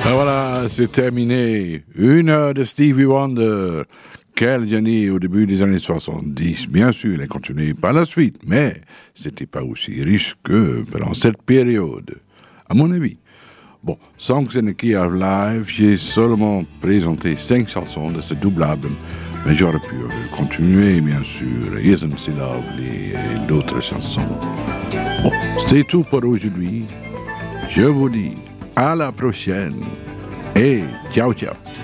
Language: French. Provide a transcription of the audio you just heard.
Et voilà, c'est terminé. 1 heure de Stevie Wonder. Quel génie au début des années 70. Bien sûr, il a continué par la suite, mais c'était pas aussi riche que pendant cette période, à mon avis. Bon, Songs in the Key of Life, j'ai seulement présenté 5 chansons de ce double album, mais j'aurais pu continuer, bien sûr, Isn't She Lovely et d'autres chansons. Bon, c'est tout pour aujourd'hui. Je vous dis à la prochaine et ciao ciao.